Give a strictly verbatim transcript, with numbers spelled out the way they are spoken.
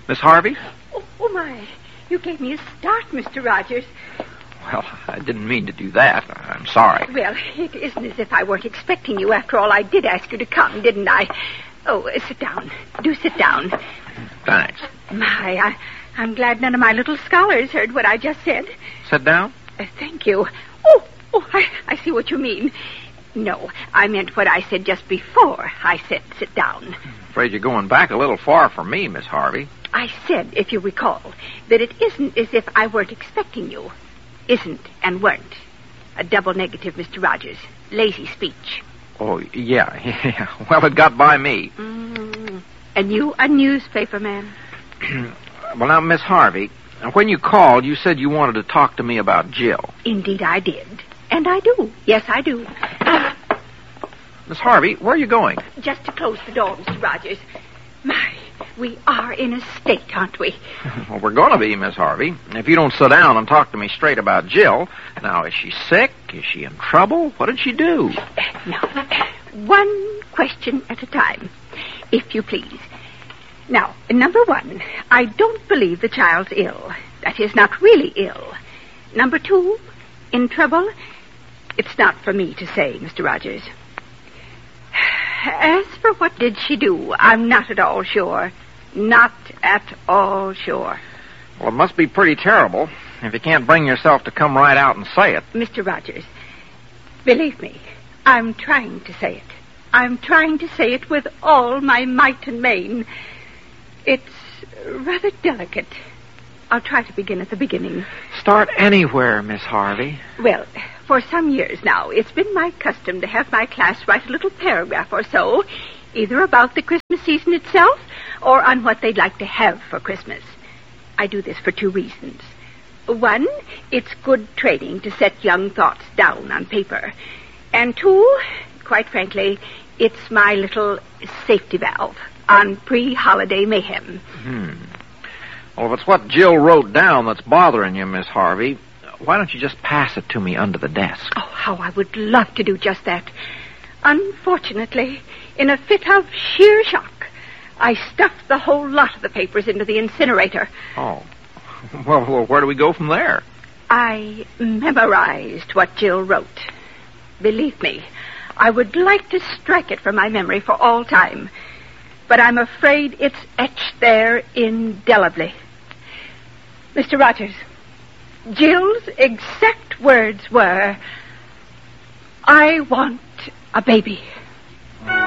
Miss Harvey? Oh, oh, my. You gave me a start, Mister Rogers. Well, I didn't mean to do that. I'm sorry. Well, it isn't as if I weren't expecting you. After all, I did ask you to come, didn't I? Oh, uh, sit down. Do sit down. Thanks. My, I, I'm glad none of my little scholars heard what I just said. Sit down? Uh, thank you. Oh, oh, I, I see what you mean. No, I meant what I said just before I said sit down. Afraid you're going back a little far for me, Miss Harvey. I said, if you recall, that it isn't as if I weren't expecting you. Isn't and weren't. A double negative, Mister Rogers. Lazy speech. Oh, yeah, yeah. Well, it got by me. Mm. And you a newspaper man? Well, now, Miss Harvey, when you called, you said you wanted to talk to me about Jill. Indeed, I did. And I do. Yes, I do. Miss Harvey, where are you going? Just to close the door, Mister Rogers. My, we are in a state, aren't we? Well, we're going to be, Miss Harvey. If you don't sit down and talk to me straight about Jill. Now, is she sick? Is she in trouble? What did she do? Uh, no. One question at a time, if you please. Now, number one, I don't believe the child's ill. That is, not really ill. Number two, in trouble? It's not for me to say, Mister Rogers. As for what did she do, I'm not at all sure. Not at all sure. Well, it must be pretty terrible if you can't bring yourself to come right out and say it. Mister Rogers, believe me, I'm trying to say it. I'm trying to say it with all my might and main. It's rather delicate. I'll try to begin at the beginning. Start anywhere, Miss Harvey. Well, for some years now, it's been my custom to have my class write a little paragraph or so, either about the Christmas season itself or on what they'd like to have for Christmas. I do this for two reasons. One, it's good training to set young thoughts down on paper. And two, quite frankly, it's my little safety valve on pre-holiday mayhem. Hmm. Well, if it's what Jill wrote down that's bothering you, Miss Harvey, why don't you just pass it to me under the desk? Oh, how I would love to do just that. Unfortunately, in a fit of sheer shock, I stuffed the whole lot of the papers into the incinerator. Oh. Well, well, where do we go from there? I memorized what Jill wrote. Believe me, I would like to strike it from my memory for all time. But I'm afraid it's etched there indelibly. Mister Rogers, Jill's exact words were, I want a baby.